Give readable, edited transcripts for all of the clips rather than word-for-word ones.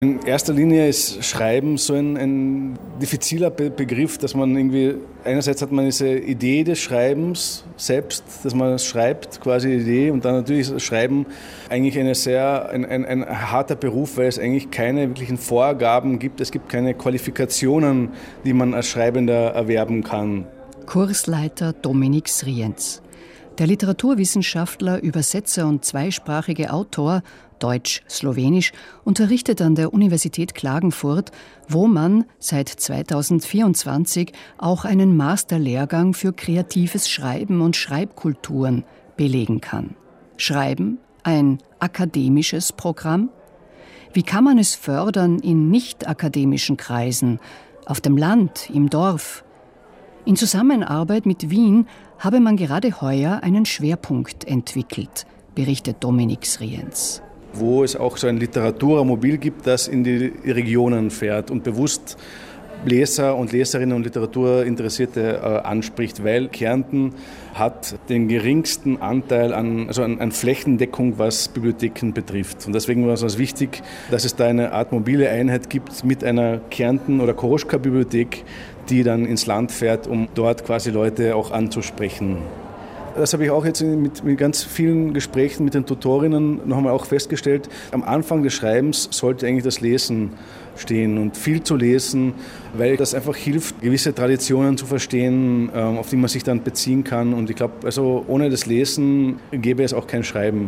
In erster Linie ist Schreiben so ein diffiziler Begriff, dass man irgendwie, einerseits hat man diese Idee des Schreibens selbst, dass man schreibt, quasi die Idee, und dann natürlich ist das Schreiben eigentlich ein harter Beruf, weil es eigentlich keine wirklichen Vorgaben gibt, es gibt keine Qualifikationen, die man als Schreibender erwerben kann. Kursleiter Dominik Srienz. Der Literaturwissenschaftler, Übersetzer und zweisprachige Autor, Deutsch-Slowenisch, unterrichtet an der Universität Klagenfurt, wo man seit 2024 auch einen Masterlehrgang für kreatives Schreiben und Schreibkulturen belegen kann. Schreiben, ein akademisches Programm? Wie kann man es fördern in nicht-akademischen Kreisen, auf dem Land, im Dorf? In Zusammenarbeit mit Wien habe man gerade heuer einen Schwerpunkt entwickelt, berichtet Dominik Srienz. Wo es auch so ein Literaturmobil gibt, das in die Regionen fährt und bewusst Leser und Leserinnen und Literaturinteressierte anspricht, weil Kärnten hat den geringsten Anteil an Flächendeckung, was Bibliotheken betrifft. Und deswegen war es uns wichtig, dass es da eine Art mobile Einheit gibt mit einer Kärnten- oder Koroschka-Bibliothek, die dann ins Land fährt, um dort quasi Leute auch anzusprechen. Das habe ich auch jetzt mit ganz vielen Gesprächen mit den Tutorinnen noch einmal auch festgestellt. Am Anfang des Schreibens sollte eigentlich das Lesen stehen und viel zu lesen, weil das einfach hilft, gewisse Traditionen zu verstehen, auf die man sich dann beziehen kann. Und ich glaube, also ohne das Lesen gäbe es auch kein Schreiben.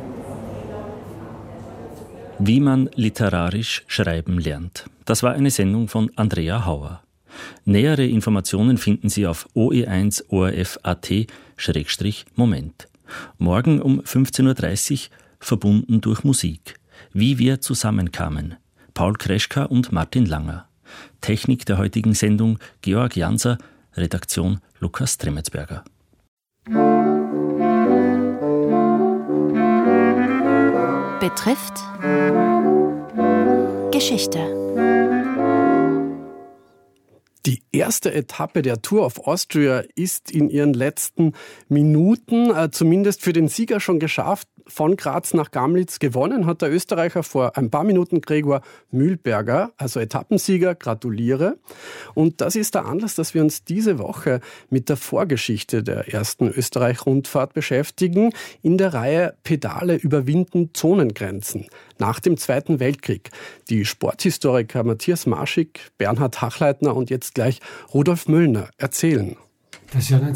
Wie man literarisch schreiben lernt. Das war eine Sendung von Andrea Hauer. Nähere Informationen finden Sie auf oe1orf.at/Moment. Morgen um 15.30 Uhr verbunden durch Musik. Wie wir zusammenkamen. Paul Kreschka und Martin Langer. Technik der heutigen Sendung Georg Janser, Redaktion Lukas Tremetsberger. Betrifft Geschichte. Die erste Etappe der Tour of Austria ist in ihren letzten Minuten, zumindest für den Sieger, schon geschafft. Von Graz nach Gamlitz gewonnen hat der Österreicher vor ein paar Minuten Gregor Mühlberger, also Etappensieger, gratuliere. Und das ist der Anlass, dass wir uns diese Woche mit der Vorgeschichte der ersten Österreich-Rundfahrt beschäftigen, in der Reihe Pedale überwinden Zonengrenzen nach dem Zweiten Weltkrieg. Die Sporthistoriker Matthias Marschig, Bernhard Hachleitner und jetzt gleich Rudolf Müllner erzählen. Das Jahr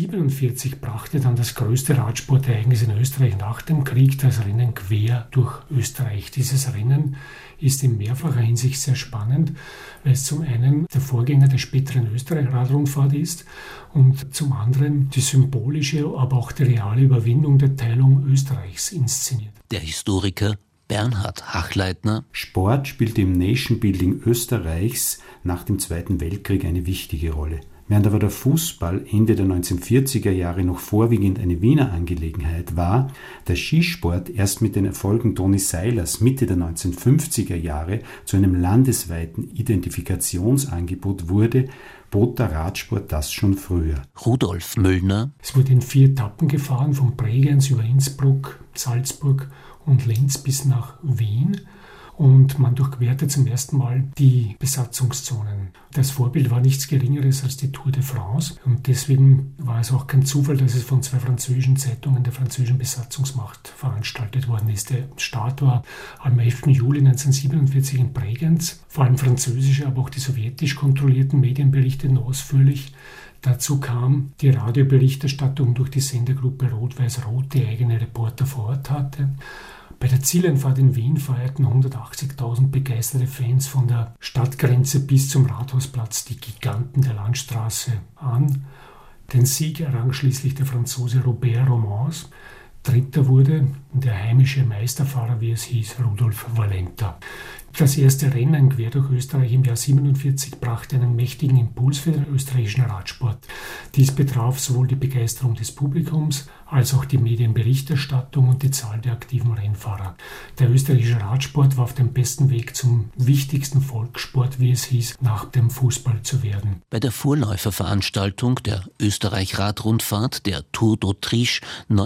1947 brachte dann das größte Radsportereignis in Österreich nach dem Krieg, das Rennen quer durch Österreich. Dieses Rennen ist in mehrfacher Hinsicht sehr spannend, weil es zum einen der Vorgänger der späteren Österreich-Radrundfahrt ist und zum anderen die symbolische, aber auch die reale Überwindung der Teilung Österreichs inszeniert. Der Historiker Bernhard Hachleitner. Sport spielte im Nation-Building Österreichs nach dem Zweiten Weltkrieg eine wichtige Rolle. Während aber der Fußball Ende der 1940er Jahre noch vorwiegend eine Wiener Angelegenheit war, der Skisport erst mit den Erfolgen Toni Seilers Mitte der 1950er Jahre zu einem landesweiten Identifikationsangebot wurde, bot der Radsport das schon früher. Rudolf Müllner. Es wurde in 4 Etappen gefahren, von Bregenz über Innsbruck, Salzburg und Linz bis nach Wien. Und man durchquerte zum ersten Mal die Besatzungszonen. Das Vorbild war nichts Geringeres als die Tour de France. Und deswegen war es auch kein Zufall, dass es von 2 französischen Zeitungen der französischen Besatzungsmacht veranstaltet worden ist. Der Start war am 11. Juli 1947 in Bregenz. Vor allem französische, aber auch die sowjetisch kontrollierten Medien berichteten ausführlich. Dazu kam die Radioberichterstattung durch die Sendergruppe Rot-Weiß-Rot, die eigene Reporter vor Ort hatte. Bei der Zieleinfahrt in Wien feierten 180.000 begeisterte Fans von der Stadtgrenze bis zum Rathausplatz die Giganten der Landstraße an. Den Sieg errang schließlich der Franzose Robert Romans. Dritter wurde der heimische Meisterfahrer, wie es hieß, Rudolf Valenta. Das erste Rennen quer durch Österreich im Jahr 1947 brachte einen mächtigen Impuls für den österreichischen Radsport. Dies betraf sowohl die Begeisterung des Publikums als auch die Medienberichterstattung und die Zahl der aktiven Rennfahrer. Der österreichische Radsport war auf dem besten Weg zum wichtigsten Volkssport, wie es hieß, nach dem Fußball zu werden. Bei der Vorläuferveranstaltung der Österreich-Radrundfahrt, der Tour d'Autriche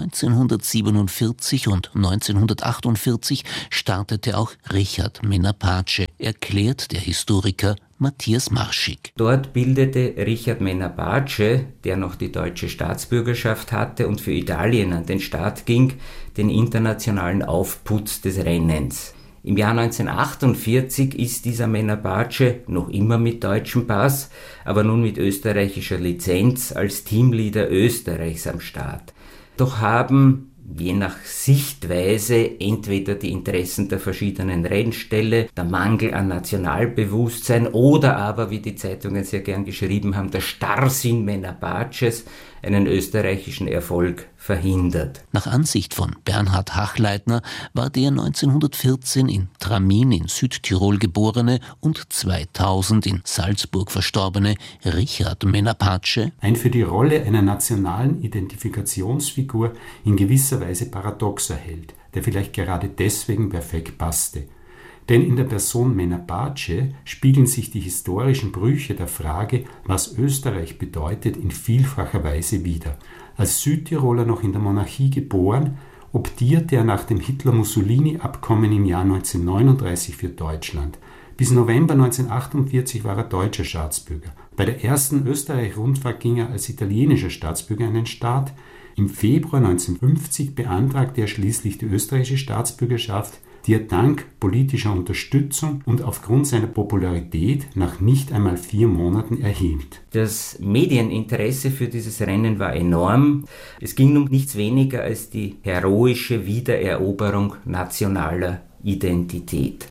1947 und 1948, startete auch Richard Menapace, erklärt der Historiker Matthias Marschig. Dort bildete Richard Menapace, der noch die deutsche Staatsbürgerschaft hatte und für Italien an den Start ging, den internationalen Aufputz des Rennens. Im Jahr 1948 ist dieser Menapace noch immer mit deutschem Pass, aber nun mit österreichischer Lizenz als Teamleader Österreichs am Start. Doch haben je nach Sichtweise entweder die Interessen der verschiedenen Rennställe, der Mangel an Nationalbewusstsein oder aber, wie die Zeitungen sehr gern geschrieben haben, der Starrsinn Menapaces einen österreichischen Erfolg verhindert. Nach Ansicht von Bernhard Hachleitner war der 1914 in Tramin in Südtirol geborene und 2000 in Salzburg verstorbene Richard Menapace ein für die Rolle einer nationalen Identifikationsfigur in gewisser Weise paradoxer Held, der vielleicht gerade deswegen perfekt passte. Denn in der Person Menapace spiegeln sich die historischen Brüche der Frage, was Österreich bedeutet, in vielfacher Weise wider. Als Südtiroler noch in der Monarchie geboren, optierte er nach dem Hitler-Mussolini-Abkommen im Jahr 1939 für Deutschland. Bis November 1948 war er deutscher Staatsbürger. Bei der ersten Österreich-Rundfahrt ging er als italienischer Staatsbürger an den Start. Im Februar 1950 beantragte er schließlich die österreichische Staatsbürgerschaft, die er dank politischer Unterstützung und aufgrund seiner Popularität nach nicht einmal 4 Monaten erhielt. Das Medieninteresse für dieses Rennen war enorm. Es ging um nichts weniger als die heroische Wiedereroberung nationaler Identität.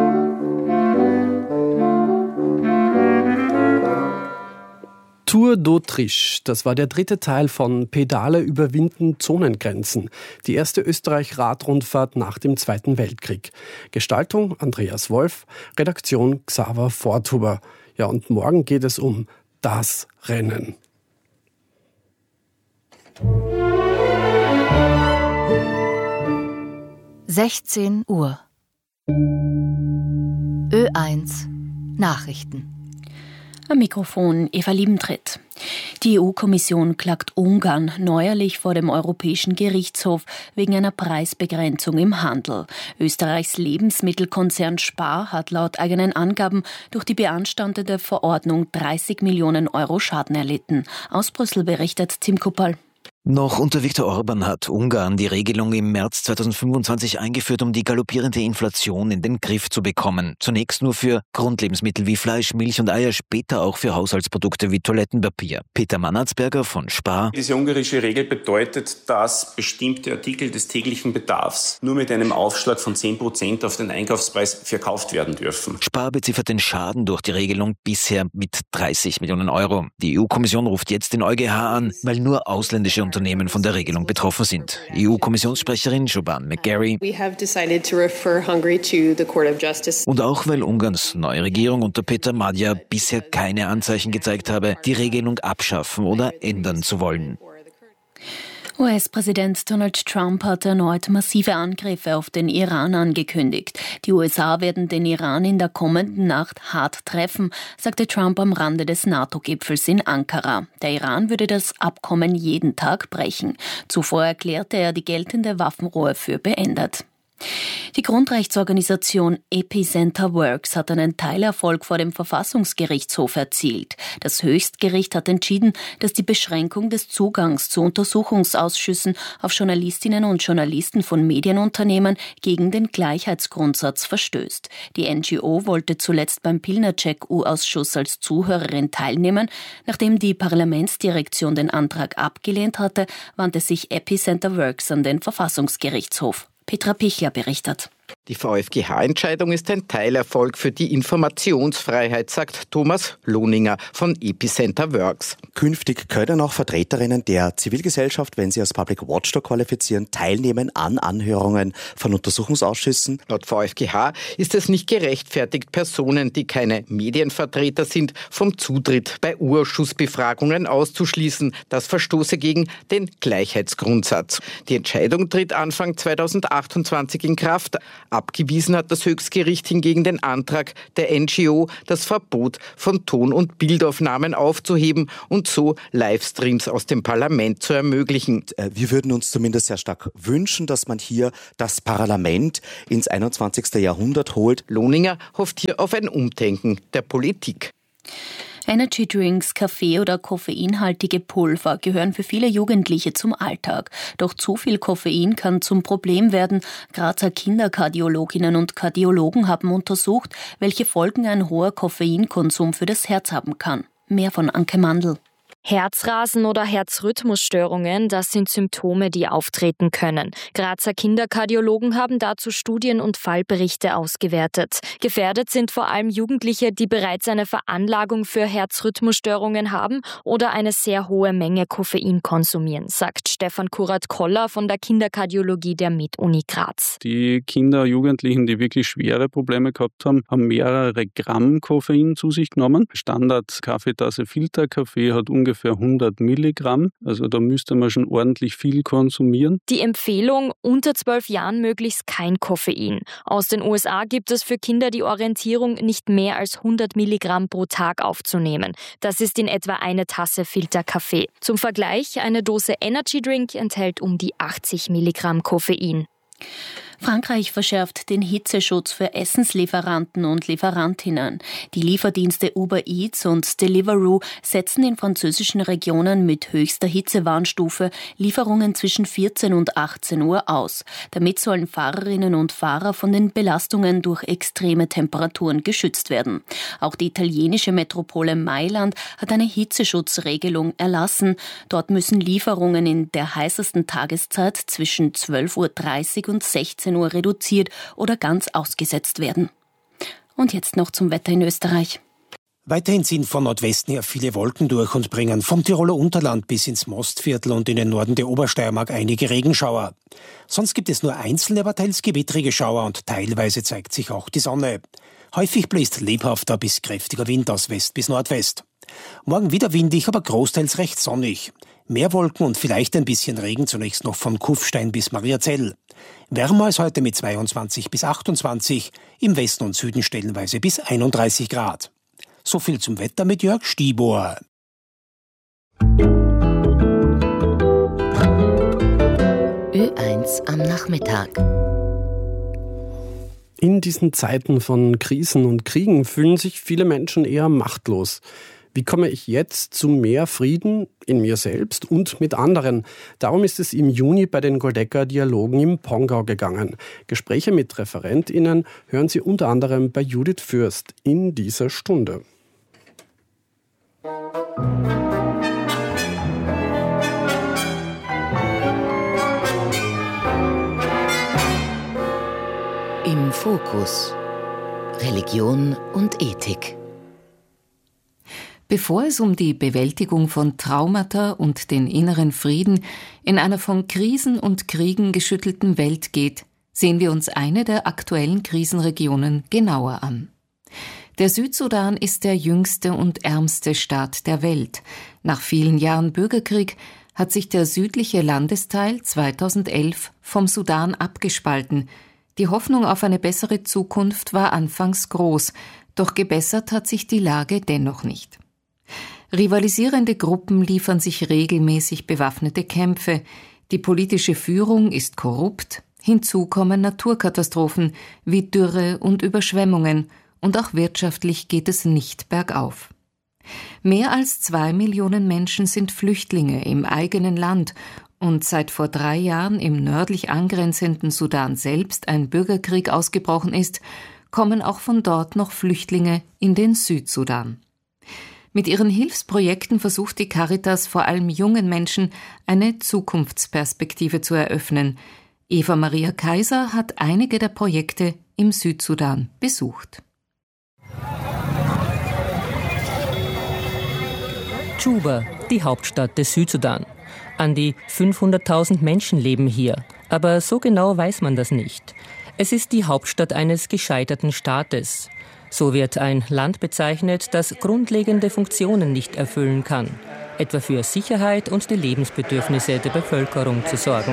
Tour d'Autriche, das war der dritte Teil von Pedale überwinden Zonengrenzen, die erste Österreich-Radrundfahrt nach dem Zweiten Weltkrieg. Gestaltung Andreas Wolf, Redaktion Xaver Forthuber. Ja, und morgen geht es um das Rennen. Uhr. Ö1 Nachrichten. Am Mikrofon Eva Liebentritt. Die EU-Kommission klagt Ungarn neuerlich vor dem Europäischen Gerichtshof wegen einer Preisbegrenzung im Handel. Österreichs Lebensmittelkonzern Spar hat laut eigenen Angaben durch die beanstandete Verordnung 30 Millionen Euro Schaden erlitten. Aus Brüssel berichtet Tim Kuppal. Noch unter Viktor Orban hat Ungarn die Regelung im März 2025 eingeführt, um die galoppierende Inflation in den Griff zu bekommen. Zunächst nur für Grundlebensmittel wie Fleisch, Milch und Eier, später auch für Haushaltsprodukte wie Toilettenpapier. Peter Mannatzberger von Spar. Diese ungarische Regel bedeutet, dass bestimmte Artikel des täglichen Bedarfs nur mit einem Aufschlag von 10% auf den Einkaufspreis verkauft werden dürfen. Spar beziffert den Schaden durch die Regelung bisher mit 30 Millionen Euro. Die EU-Kommission ruft jetzt den EuGH an, weil nur ausländische Unternehmen von der Regelung betroffen sind. EU-Kommissionssprecherin Joban McGarry. Und auch weil Ungarns neue Regierung unter Peter Magyar bisher keine Anzeichen gezeigt habe, die Regelung abschaffen oder ändern zu wollen. US-Präsident Donald Trump hat erneut massive Angriffe auf den Iran angekündigt. Die USA werden den Iran in der kommenden Nacht hart treffen, sagte Trump am Rande des NATO-Gipfels in Ankara. Der Iran würde das Abkommen jeden Tag brechen. Zuvor erklärte er die geltende Waffenruhe für beendet. Die Grundrechtsorganisation Epicenter Works hat einen Teilerfolg vor dem Verfassungsgerichtshof erzielt. Das Höchstgericht hat entschieden, dass die Beschränkung des Zugangs zu Untersuchungsausschüssen auf Journalistinnen und Journalisten von Medienunternehmen gegen den Gleichheitsgrundsatz verstößt. Die NGO wollte zuletzt beim Pilnacek-U-Ausschuss als Zuhörerin teilnehmen. Nachdem die Parlamentsdirektion den Antrag abgelehnt hatte, wandte sich Epicenter Works an den Verfassungsgerichtshof. Petra Pichler berichtet. Die VfGH-Entscheidung ist ein Teilerfolg für die Informationsfreiheit, sagt Thomas Lohninger von Epicenter Works. Künftig können auch Vertreterinnen der Zivilgesellschaft, wenn sie als Public Watchdog qualifizieren, teilnehmen an Anhörungen von Untersuchungsausschüssen. Laut VfGH ist es nicht gerechtfertigt, Personen, die keine Medienvertreter sind, vom Zutritt bei Urausschussbefragungen auszuschließen. Das verstoße gegen den Gleichheitsgrundsatz. Die Entscheidung tritt Anfang 2028 in Kraft. Abgewiesen hat das Höchstgericht hingegen den Antrag der NGO, das Verbot von Ton- und Bildaufnahmen aufzuheben und so Livestreams aus dem Parlament zu ermöglichen. Wir würden uns zumindest sehr stark wünschen, dass man hier das Parlament ins 21. Jahrhundert holt. Lohninger hofft hier auf ein Umdenken der Politik. Energydrinks, Kaffee oder koffeinhaltige Pulver gehören für viele Jugendliche zum Alltag. Doch zu viel Koffein kann zum Problem werden. Grazer Kinderkardiologinnen und Kardiologen haben untersucht, welche Folgen ein hoher Koffeinkonsum für das Herz haben kann. Mehr von Anke Mandl. Herzrasen oder Herzrhythmusstörungen, das sind Symptome, die auftreten können. Grazer Kinderkardiologen haben dazu Studien und Fallberichte ausgewertet. Gefährdet sind vor allem Jugendliche, die bereits eine Veranlagung für Herzrhythmusstörungen haben oder eine sehr hohe Menge Koffein konsumieren, sagt Stefan Kurat-Koller von der Kinderkardiologie der MedUni Graz. Die Kinder, Jugendlichen, die wirklich schwere Probleme gehabt haben, haben mehrere Gramm Koffein zu sich genommen. Standard-Kaffeetasse Filterkaffee hat ungefähr 100 Milligramm. Also da müsste man schon ordentlich viel konsumieren. Die Empfehlung, unter 12 Jahren möglichst kein Koffein. Aus den USA gibt es für Kinder die Orientierung, nicht mehr als 100 Milligramm pro Tag aufzunehmen. Das ist in etwa eine Tasse Filterkaffee. Zum Vergleich, eine Dose Energy Drink enthält um die 80 Milligramm Koffein. Frankreich verschärft den Hitzeschutz für Essenslieferanten und Lieferantinnen. Die Lieferdienste Uber Eats und Deliveroo setzen in französischen Regionen mit höchster Hitzewarnstufe Lieferungen zwischen 14 und 18 Uhr aus. Damit sollen Fahrerinnen und Fahrer von den Belastungen durch extreme Temperaturen geschützt werden. Auch die italienische Metropole Mailand hat eine Hitzeschutzregelung erlassen. Dort müssen Lieferungen in der heißesten Tageszeit zwischen 12.30 Uhr und 16 Uhr reduziert oder ganz ausgesetzt werden. Und jetzt noch zum Wetter in Österreich. Weiterhin ziehen von Nordwesten her viele Wolken durch und bringen vom Tiroler Unterland bis ins Mostviertel und in den Norden der Obersteiermark einige Regenschauer. Sonst gibt es nur einzelne, aber teils gewittrige Schauer und teilweise zeigt sich auch die Sonne. Häufig bläst lebhafter bis kräftiger Wind aus West bis Nordwest. Morgen wieder windig, aber großteils recht sonnig. Mehr Wolken und vielleicht ein bisschen Regen, zunächst noch von Kufstein bis Mariazell. Wärmer als heute mit 22 bis 28, im Westen und Süden stellenweise bis 31 Grad. So viel zum Wetter mit Jörg Stibor. Ö1 am Nachmittag. In diesen Zeiten von Krisen und Kriegen fühlen sich viele Menschen eher machtlos. Wie komme ich jetzt zu mehr Frieden in mir selbst und mit anderen? Darum ist es im Juni bei den Goldecker-Dialogen im Pongau gegangen. Gespräche mit ReferentInnen hören Sie unter anderem bei Judith Fürst in dieser Stunde. Im Fokus. Religion und Ethik. Bevor es um die Bewältigung von Traumata und den inneren Frieden in einer von Krisen und Kriegen geschüttelten Welt geht, sehen wir uns eine der aktuellen Krisenregionen genauer an. Der Südsudan ist der jüngste und ärmste Staat der Welt. Nach vielen Jahren Bürgerkrieg hat sich der südliche Landesteil 2011 vom Sudan abgespalten. Die Hoffnung auf eine bessere Zukunft war anfangs groß, doch gebessert hat sich die Lage dennoch nicht. Rivalisierende Gruppen liefern sich regelmäßig bewaffnete Kämpfe, die politische Führung ist korrupt, hinzu kommen Naturkatastrophen wie Dürre und Überschwemmungen und auch wirtschaftlich geht es nicht bergauf. Mehr als 2 Millionen Menschen sind Flüchtlinge im eigenen Land und seit vor 3 Jahren im nördlich angrenzenden Sudan selbst ein Bürgerkrieg ausgebrochen ist, kommen auch von dort noch Flüchtlinge in den Südsudan. Mit ihren Hilfsprojekten versucht die Caritas vor allem jungen Menschen eine Zukunftsperspektive zu eröffnen. Eva Maria Kaiser hat einige der Projekte im Südsudan besucht. Juba, die Hauptstadt des Südsudan. An die 500.000 Menschen leben hier, aber so genau weiß man das nicht. Es ist die Hauptstadt eines gescheiterten Staates. So wird ein Land bezeichnet, das grundlegende Funktionen nicht erfüllen kann, etwa für Sicherheit und die Lebensbedürfnisse der Bevölkerung zu sorgen.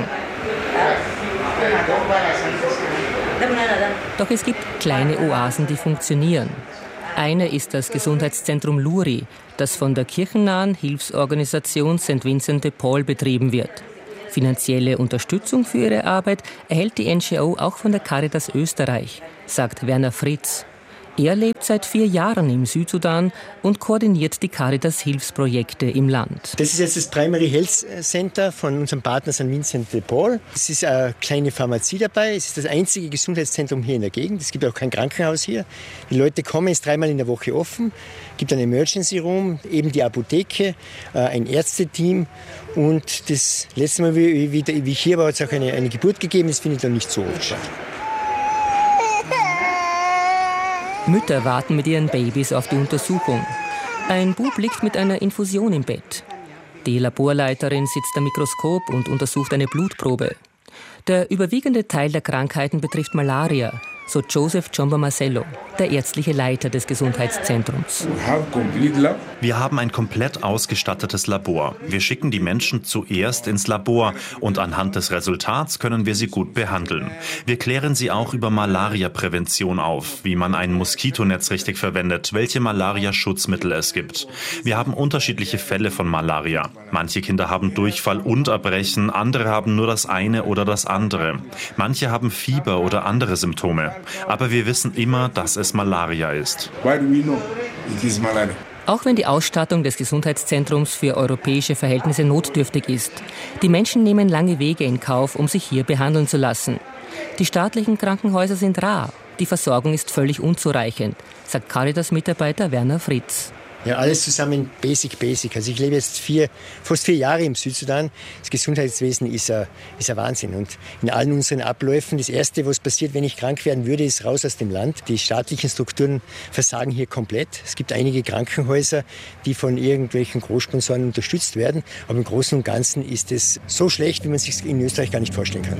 Doch es gibt kleine Oasen, die funktionieren. Eine ist das Gesundheitszentrum Luri, das von der kirchennahen Hilfsorganisation St. Vincent de Paul betrieben wird. Finanzielle Unterstützung für ihre Arbeit erhält die NGO auch von der Caritas Österreich, sagt Werner Fritz. Er lebt seit 4 Jahren im Südsudan und koordiniert die Caritas-Hilfsprojekte im Land. Das ist jetzt das Primary Health Center von unserem Partner St. Vincent de Paul. Es ist eine kleine Pharmazie dabei. Es ist das einzige Gesundheitszentrum hier in der Gegend. Es gibt auch kein Krankenhaus hier. Die Leute kommen, es ist 3-mal in der Woche offen. Es gibt einen Emergency Room, eben die Apotheke, ein Ärzteteam. Und das letzte Mal, wie ich hier war, hat es auch eine Geburt gegeben. Das findet dann nicht so oft statt. Mütter warten mit ihren Babys auf die Untersuchung. Ein Bub liegt mit einer Infusion im Bett. Die Laborleiterin sitzt am Mikroskop und untersucht eine Blutprobe. Der überwiegende Teil der Krankheiten betrifft Malaria, so Joseph Chomba Marcello, der ärztliche Leiter des Gesundheitszentrums. Wir haben ein komplett ausgestattetes Labor. Wir schicken die Menschen zuerst ins Labor und anhand des Resultats können wir sie gut behandeln. Wir klären sie auch über Malaria-Prävention auf, wie man ein Moskitonetz richtig verwendet, welche Malaria-Schutzmittel es gibt. Wir haben unterschiedliche Fälle von Malaria. Manche Kinder haben Durchfall und Erbrechen, andere haben nur das eine oder das andere. Manche haben Fieber oder andere Symptome. Aber wir wissen immer, dass es Malaria ist. Auch wenn die Ausstattung des Gesundheitszentrums für europäische Verhältnisse notdürftig ist. Die Menschen nehmen lange Wege in Kauf, um sich hier behandeln zu lassen. Die staatlichen Krankenhäuser sind rar. Die Versorgung ist völlig unzureichend, sagt Caritas-Mitarbeiter Werner Fritz. Ja, alles zusammen basic. Also ich lebe jetzt fast 4 Jahre im Südsudan. Das Gesundheitswesen ist ein Wahnsinn. Und in allen unseren Abläufen, das Erste, was passiert, wenn ich krank werden würde, ist raus aus dem Land. Die staatlichen Strukturen versagen hier komplett. Es gibt einige Krankenhäuser, die von irgendwelchen Großsponsoren unterstützt werden. Aber im Großen und Ganzen ist es so schlecht, wie man sich in Österreich gar nicht vorstellen kann.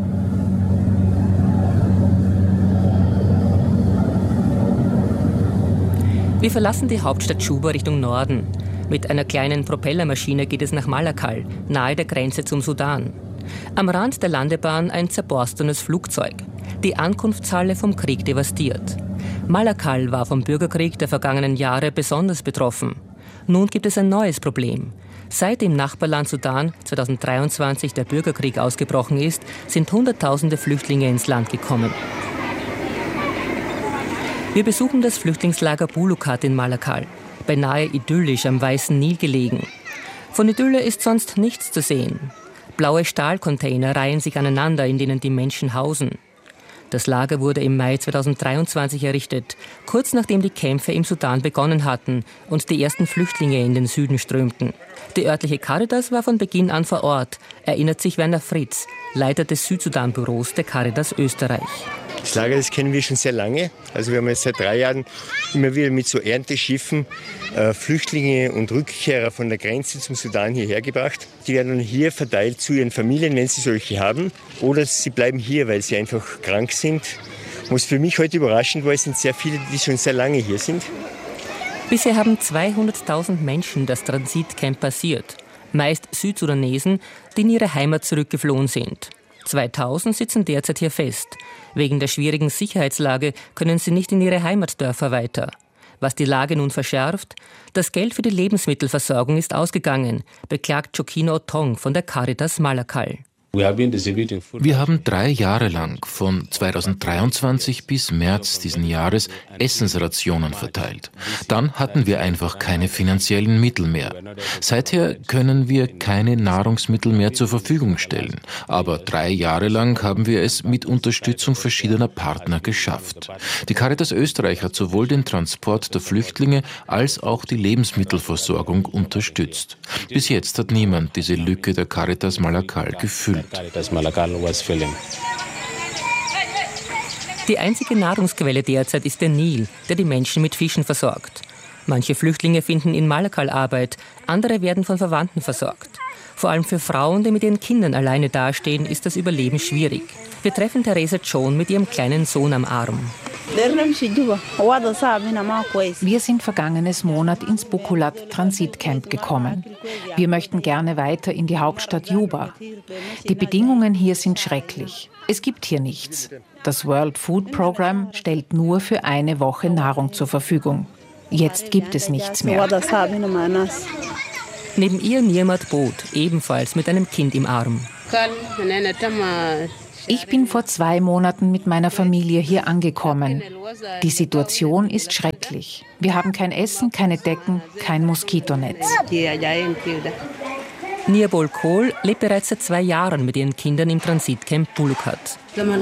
Wir verlassen die Hauptstadt Juba Richtung Norden. Mit einer kleinen Propellermaschine geht es nach Malakal, nahe der Grenze zum Sudan. Am Rand der Landebahn ein zerborstenes Flugzeug. Die Ankunftshalle vom Krieg devastiert. Malakal war vom Bürgerkrieg der vergangenen Jahre besonders betroffen. Nun gibt es ein neues Problem. Seit im Nachbarland Sudan 2023 der Bürgerkrieg ausgebrochen ist, sind Hunderttausende Flüchtlinge ins Land gekommen. Wir besuchen das Flüchtlingslager Bulukat in Malakal, beinahe idyllisch am Weißen Nil gelegen. Von Idylle ist sonst nichts zu sehen. Blaue Stahlcontainer reihen sich aneinander, in denen die Menschen hausen. Das Lager wurde im Mai 2023 errichtet, kurz nachdem die Kämpfe im Sudan begonnen hatten und die ersten Flüchtlinge in den Süden strömten. Die örtliche Caritas war von Beginn an vor Ort, erinnert sich Werner Fritz, Leiter des Südsudan-Büros der Caritas Österreich. Das Lager, das kennen wir schon sehr lange. Also wir haben jetzt seit 3 Jahren immer wieder mit so Ernteschiffen Flüchtlinge und Rückkehrer von der Grenze zum Sudan hierher gebracht. Die werden dann hier verteilt zu ihren Familien, wenn sie solche haben. Oder sie bleiben hier, weil sie einfach krank sind. Was für mich heute überraschend war, sind sehr viele, die schon sehr lange hier sind. Bisher haben 200.000 Menschen das Transitcamp passiert. Meist Südsudanesen, die in ihre Heimat zurückgeflohen sind. 2000 sitzen derzeit hier fest. Wegen der schwierigen Sicherheitslage können sie nicht in ihre Heimatdörfer weiter. Was die Lage nun verschärft? Das Geld für die Lebensmittelversorgung ist ausgegangen, beklagt Chokino Otong von der Caritas Malakal. Wir haben 3 Jahre lang, von 2023 bis März diesen Jahres, Essensrationen verteilt. Dann hatten wir einfach keine finanziellen Mittel mehr. Seither können wir keine Nahrungsmittel mehr zur Verfügung stellen. Aber 3 Jahre lang haben wir es mit Unterstützung verschiedener Partner geschafft. Die Caritas Österreich hat sowohl den Transport der Flüchtlinge als auch die Lebensmittelversorgung unterstützt. Bis jetzt hat niemand diese Lücke der Caritas Malakal gefüllt. gefüllt. Die einzige Nahrungsquelle derzeit ist der Nil, der die Menschen mit Fischen versorgt. Manche Flüchtlinge finden in Malakal Arbeit, andere werden von Verwandten versorgt. Vor allem für Frauen, die mit ihren Kindern alleine dastehen, ist das Überleben schwierig. Wir treffen Theresa John mit ihrem kleinen Sohn am Arm. Wir sind vergangenes Monat ins Bukulat Transitcamp gekommen. Wir möchten gerne weiter in die Hauptstadt Juba. Die Bedingungen hier sind schrecklich. Es gibt hier nichts. Das World Food Program stellt nur für eine Woche Nahrung zur Verfügung. Jetzt gibt es nichts mehr. Neben ihr Nirmat Boot, ebenfalls mit einem Kind im Arm. Ich bin vor 2 Monaten mit meiner Familie hier angekommen. Die Situation ist schrecklich. Wir haben kein Essen, keine Decken, kein Moskitonetz. Nirbol Kohl lebt bereits seit 2 Jahren mit ihren Kindern im Transitcamp Bulukat.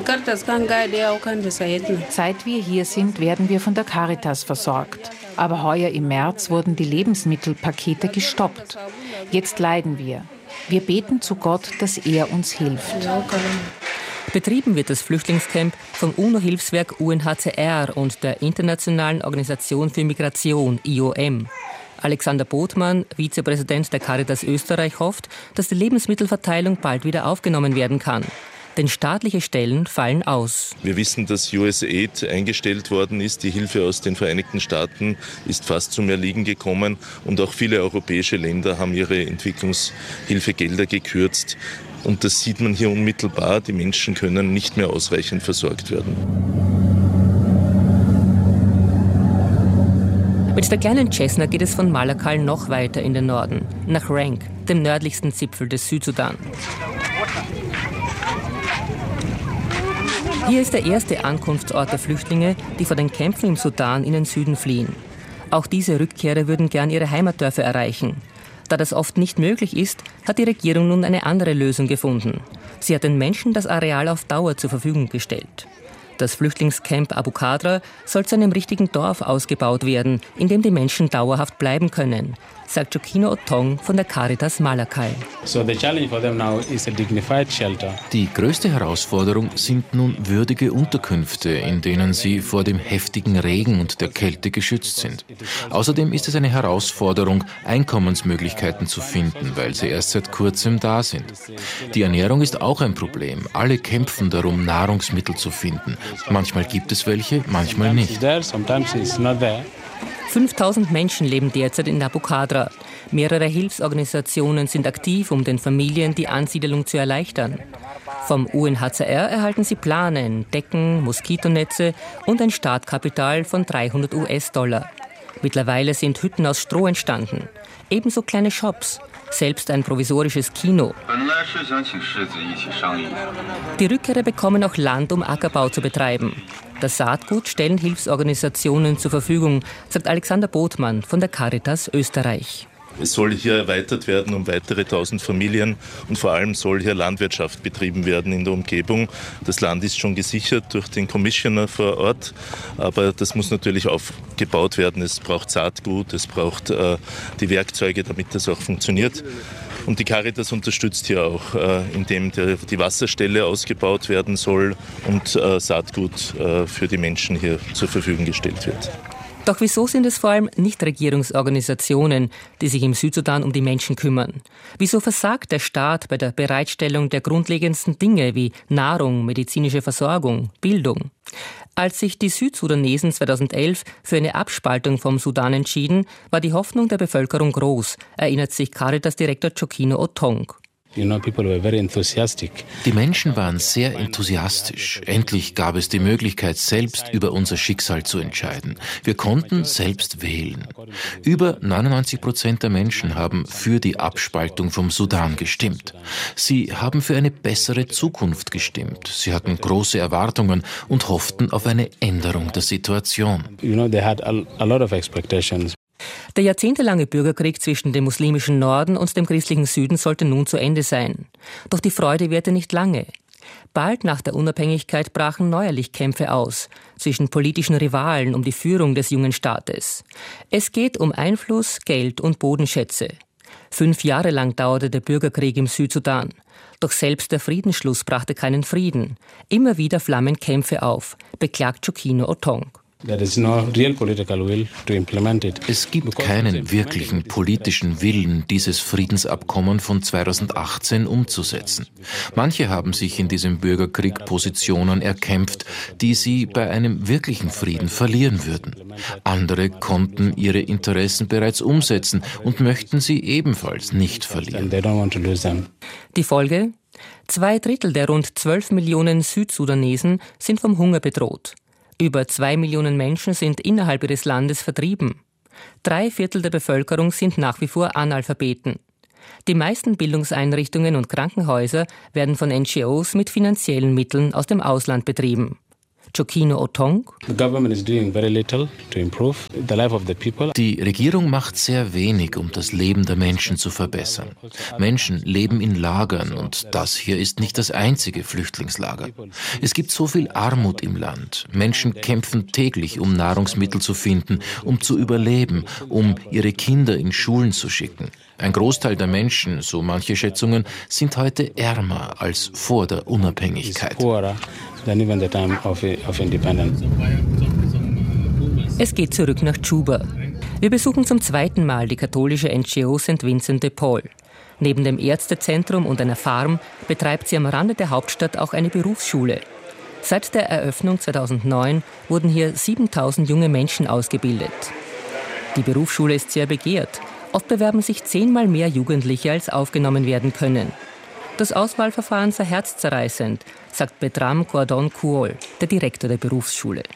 Seit wir hier sind, werden wir von der Caritas versorgt. Aber heuer im März wurden die Lebensmittelpakete gestoppt. Jetzt leiden wir. Wir beten zu Gott, dass er uns hilft. Betrieben wird das Flüchtlingscamp vom UNO-Hilfswerk UNHCR und der Internationalen Organisation für Migration, IOM. Alexander Botmann, Vizepräsident der Caritas Österreich, hofft, dass die Lebensmittelverteilung bald wieder aufgenommen werden kann. Denn staatliche Stellen fallen aus. Wir wissen, dass USAID eingestellt worden ist. Die Hilfe aus den Vereinigten Staaten ist fast zum Erliegen gekommen. Und auch viele europäische Länder haben ihre Entwicklungshilfegelder gekürzt. Und das sieht man hier unmittelbar. Die Menschen können nicht mehr ausreichend versorgt werden. Mit der kleinen Cessna geht es von Malakal noch weiter in den Norden, nach Rank, dem nördlichsten Zipfel des Südsudan. Hier ist der erste Ankunftsort der Flüchtlinge, die vor den Kämpfen im Sudan in den Süden fliehen. Auch diese Rückkehrer würden gern ihre Heimatdörfer erreichen. Da das oft nicht möglich ist, hat die Regierung nun eine andere Lösung gefunden. Sie hat den Menschen das Areal auf Dauer zur Verfügung gestellt. Das Flüchtlingscamp Abu Qadra soll zu einem richtigen Dorf ausgebaut werden, in dem die Menschen dauerhaft bleiben können, sagt Chokino Otong von der Caritas Malakal. Die größte Herausforderung sind nun würdige Unterkünfte, in denen sie vor dem heftigen Regen und der Kälte geschützt sind. Außerdem ist es eine Herausforderung, Einkommensmöglichkeiten zu finden, weil sie erst seit kurzem da sind. Die Ernährung ist auch ein Problem. Alle kämpfen darum, Nahrungsmittel zu finden. Manchmal gibt es welche, manchmal nicht. 5000 Menschen leben derzeit in Abu Qadra. Mehrere Hilfsorganisationen sind aktiv, um den Familien die Ansiedelung zu erleichtern. Vom UNHCR erhalten sie Planen, Decken, Moskitonetze und ein Startkapital von $300. Mittlerweile sind Hütten aus Stroh entstanden. Ebenso kleine Shops, selbst ein provisorisches Kino. Die Rückkehrer bekommen auch Land, um Ackerbau zu betreiben. Das Saatgut stellen Hilfsorganisationen zur Verfügung, sagt Alexander Botmann von der Caritas Österreich. Es soll hier erweitert werden um weitere 1000 Familien und vor allem soll hier Landwirtschaft betrieben werden in der Umgebung. Das Land ist schon gesichert durch den Commissioner vor Ort, aber das muss natürlich aufgebaut werden. Es braucht Saatgut, es braucht die Werkzeuge, damit das auch funktioniert. Und die Caritas unterstützt hier auch, indem die Wasserstelle ausgebaut werden soll und Saatgut für die Menschen hier zur Verfügung gestellt wird. Doch wieso sind es vor allem Nichtregierungsorganisationen, die sich im Südsudan um die Menschen kümmern? Wieso versagt der Staat bei der Bereitstellung der grundlegendsten Dinge wie Nahrung, medizinische Versorgung, Bildung? Als sich die Südsudanesen 2011 für eine Abspaltung vom Sudan entschieden, war die Hoffnung der Bevölkerung groß, erinnert sich Caritas-Direktor Chokino Otong. Die Menschen waren sehr enthusiastisch. Endlich gab es die Möglichkeit, selbst über unser Schicksal zu entscheiden. Wir konnten selbst wählen. Über 99% der Menschen haben für die Abspaltung vom Sudan gestimmt. Sie haben für eine bessere Zukunft gestimmt. Sie hatten große Erwartungen und hofften auf eine Änderung der Situation. Der jahrzehntelange Bürgerkrieg zwischen dem muslimischen Norden und dem christlichen Süden sollte nun zu Ende sein. Doch die Freude währte nicht lange. Bald nach der Unabhängigkeit brachen neuerlich Kämpfe aus zwischen politischen Rivalen um die Führung des jungen Staates. Es geht um Einfluss, Geld und Bodenschätze. 5 Jahre lang dauerte der Bürgerkrieg im Südsudan. Doch selbst der Friedensschluss brachte keinen Frieden. Immer wieder flammen Kämpfe auf, beklagt Chokino Otong. Es gibt keinen wirklichen politischen Willen, dieses Friedensabkommen von 2018 umzusetzen. Manche haben sich in diesem Bürgerkrieg Positionen erkämpft, die sie bei einem wirklichen Frieden verlieren würden. Andere konnten ihre Interessen bereits umsetzen und möchten sie ebenfalls nicht verlieren. Die Folge? 2/3 der rund 12 Millionen Südsudanesen sind vom Hunger bedroht. Über 2 Millionen Menschen sind innerhalb ihres Landes vertrieben. 3/4 der Bevölkerung sind nach wie vor Analphabeten. Die meisten Bildungseinrichtungen und Krankenhäuser werden von NGOs mit finanziellen Mitteln aus dem Ausland betrieben. Chokino Otong. Die Regierung macht sehr wenig, um das Leben der Menschen zu verbessern. Menschen leben in Lagern und das hier ist nicht das einzige Flüchtlingslager. Es gibt so viel Armut im Land. Menschen kämpfen täglich, um Nahrungsmittel zu finden, um zu überleben, um ihre Kinder in Schulen zu schicken. Ein Großteil der Menschen, so manche Schätzungen, sind heute ärmer als vor der Unabhängigkeit. Es geht zurück nach Juba. Wir besuchen zum 2. Mal die katholische NGO St. Vincent de Paul. Neben dem Ärztezentrum und einer Farm betreibt sie am Rande der Hauptstadt auch eine Berufsschule. Seit der Eröffnung 2009 wurden hier 7.000 junge Menschen ausgebildet. Die Berufsschule ist sehr begehrt. Oft bewerben sich 10-mal mehr Jugendliche, als aufgenommen werden können. Das Auswahlverfahren sei herzzerreißend, sagt Betram Cordon Kuol, der Direktor der Berufsschule.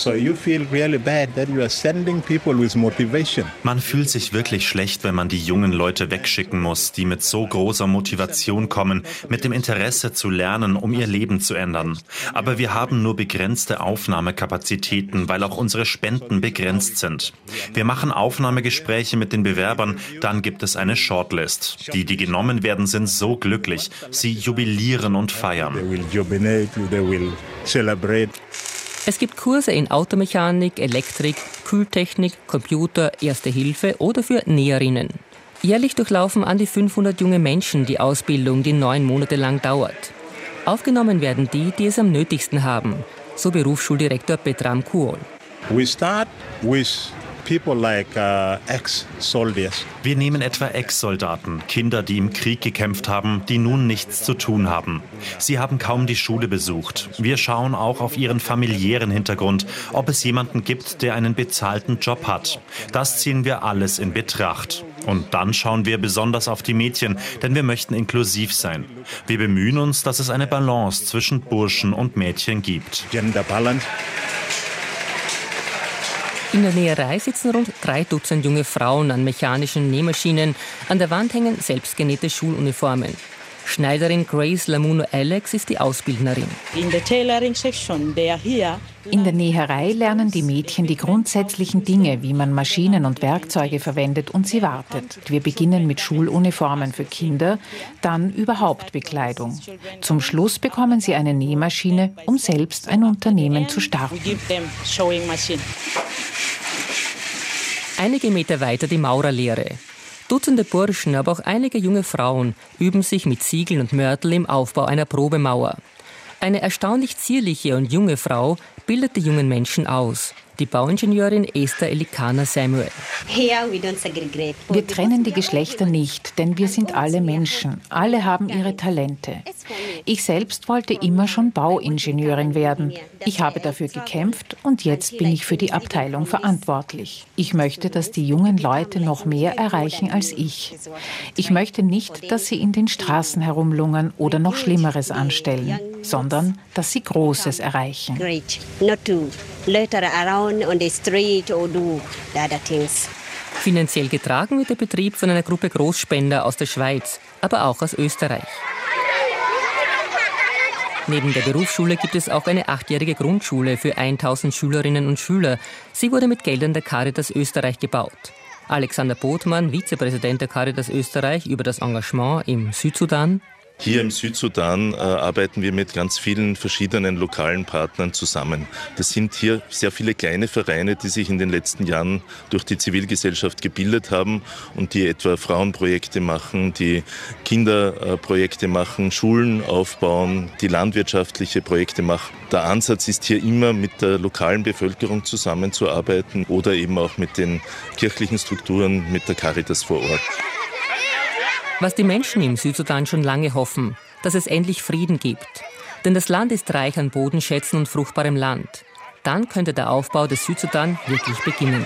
Man fühlt sich wirklich schlecht, wenn man die jungen Leute wegschicken muss, die mit so großer Motivation kommen, mit dem Interesse zu lernen, um ihr Leben zu ändern. Aber wir haben nur begrenzte Aufnahmekapazitäten, weil auch unsere Spenden begrenzt sind. Wir machen Aufnahmegespräche mit den Bewerbern, dann gibt es eine Shortlist. Die genommen werden, sind so glücklich. Sie jubilieren und feiern. Es gibt Kurse in Automechanik, Elektrik, Kühltechnik, Computer, Erste Hilfe oder für Näherinnen. Jährlich durchlaufen an die 500 junge Menschen die Ausbildung, die 9 Monate lang dauert. Aufgenommen werden die, die es am nötigsten haben, so Berufsschuldirektor Betram Kuol. We start with people like ex-soldiers. Wir nehmen etwa Ex-Soldaten, Kinder, die im Krieg gekämpft haben, die nun nichts zu tun haben. Sie haben kaum die Schule besucht. Wir schauen auch auf ihren familiären Hintergrund, ob es jemanden gibt, der einen bezahlten Job hat. Das ziehen wir alles in Betracht. Und dann schauen wir besonders auf die Mädchen, denn wir möchten inklusiv sein. Wir bemühen uns, dass es eine Balance zwischen Burschen und Mädchen gibt. Gender balance. In der Näherei sitzen rund 3 Dutzend junge Frauen an mechanischen Nähmaschinen. An der Wand hängen selbstgenähte Schuluniformen. Schneiderin Grace Lamuno Alex ist die Ausbildnerin. In der Näherei lernen die Mädchen die grundsätzlichen Dinge, wie man Maschinen und Werkzeuge verwendet, und sie wartet. Wir beginnen mit Schuluniformen für Kinder, dann überhaupt Bekleidung. Zum Schluss bekommen sie eine Nähmaschine, um selbst ein Unternehmen zu starten. Einige Meter weiter die Maurerlehre. Dutzende Burschen, aber auch einige junge Frauen üben sich mit Ziegeln und Mörtel im Aufbau einer Probemauer. Eine erstaunlich zierliche und junge Frau bildet die jungen Menschen aus. Die Bauingenieurin Esther Elikana Samuel. Wir trennen die Geschlechter nicht, denn wir sind alle Menschen. Alle haben ihre Talente. Ich selbst wollte immer schon Bauingenieurin werden. Ich habe dafür gekämpft und jetzt bin ich für die Abteilung verantwortlich. Ich möchte, dass die jungen Leute noch mehr erreichen als ich. Ich möchte nicht, dass sie in den Straßen herumlungern oder noch Schlimmeres anstellen, sondern dass sie Großes erreichen. Finanziell getragen wird der Betrieb von einer Gruppe Großspender aus der Schweiz, aber auch aus Österreich. Neben der Berufsschule gibt es auch eine 8-jährige Grundschule für 1000 Schülerinnen und Schüler. Sie wurde mit Geldern der Caritas Österreich gebaut. Alexander Botmann, Vizepräsident der Caritas Österreich, über das Engagement im Südsudan. Hier im Südsudan arbeiten wir mit ganz vielen verschiedenen lokalen Partnern zusammen. Das sind hier sehr viele kleine Vereine, die sich in den letzten Jahren durch die Zivilgesellschaft gebildet haben und die etwa Frauenprojekte machen, die Kinderprojekte machen, Schulen aufbauen, die landwirtschaftliche Projekte machen. Der Ansatz ist hier immer, mit der lokalen Bevölkerung zusammenzuarbeiten oder eben auch mit den kirchlichen Strukturen, mit der Caritas vor Ort. Was die Menschen im Südsudan schon lange hoffen, dass es endlich Frieden gibt. Denn das Land ist reich an Bodenschätzen und fruchtbarem Land. Dann könnte der Aufbau des Südsudan wirklich beginnen.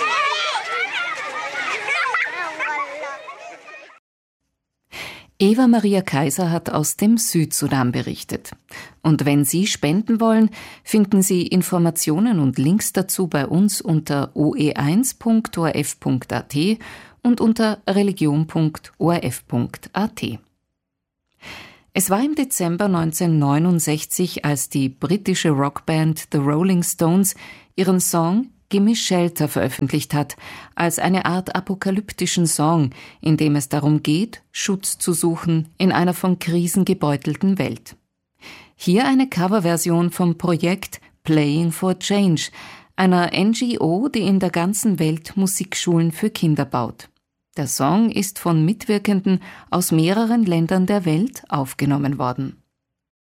Eva Maria Kaiser hat aus dem Südsudan berichtet. Und wenn Sie spenden wollen, finden Sie Informationen und Links dazu bei uns unter oe1.orf.at und unter religion.orf.at. Es war im Dezember 1969, als die britische Rockband The Rolling Stones ihren Song Gimme Shelter veröffentlicht hat, als eine Art apokalyptischen Song, in dem es darum geht, Schutz zu suchen in einer von Krisen gebeutelten Welt. Hier eine Coverversion vom Projekt Playing for Change, einer NGO, die in der ganzen Welt Musikschulen für Kinder baut. Der Song ist von Mitwirkenden aus mehreren Ländern der Welt aufgenommen worden.